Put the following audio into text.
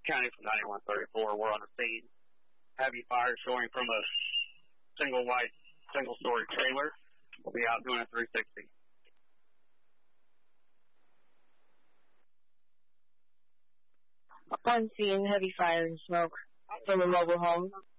County from 9134. We're on the scene. Heavy fire showing from a single-story trailer. We'll be out doing a 360. On scene, heavy fire and smoke from a mobile home.